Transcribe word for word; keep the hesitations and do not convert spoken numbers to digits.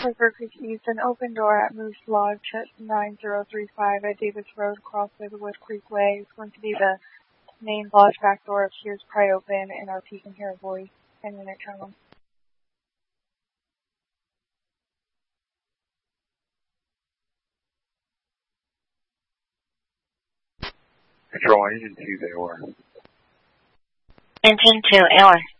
River Creek East, an open door at Moose Lodge at nine zero three five at Davis Road, crossed by the Wood Creek Way. It's going to be the main lodge back door. Appears pry open, and R P can hear a voice. ten minute tone. Control engine two, they were. Engine two, Air.